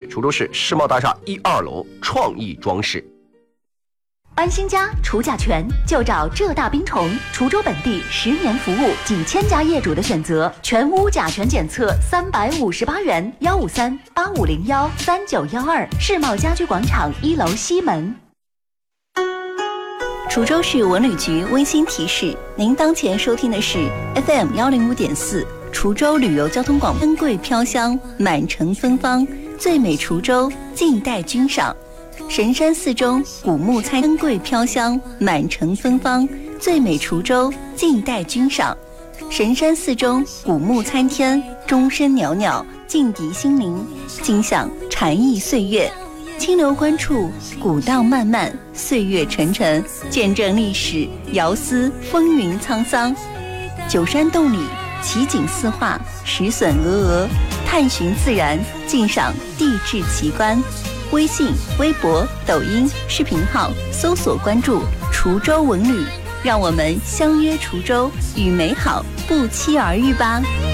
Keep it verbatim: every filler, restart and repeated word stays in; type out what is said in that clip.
滁州市世贸大厦一二楼创意装饰。 安心家除甲醛就找浙大冰虫，滁州本地十年服务，几千家业主的选择，全屋甲醛检测三百五十八元，幺五三八五零幺三九幺二，世贸家居广场一楼西门。滁州市文旅局温馨提示：您当前收听的是 F M 幺零五点四，滁州旅游交通广播。珍贵飘香，满城芬芳，最美滁州静待君赏。神山寺中古木参，珍贵飘香，满城芬芳，最美滁州静待君赏。神山寺中古木参天，钟声袅袅，静涤心灵，尽享禅意岁月。清流关处，古道漫漫，岁月沉沉，见证历史，遥思风云沧桑。九山洞里奇景四画，石笋峨峨，探寻自然，尽赏地质奇观。微信、微博、抖音视频号搜索关注滁州文旅，让我们相约滁州，与美好不期而遇吧。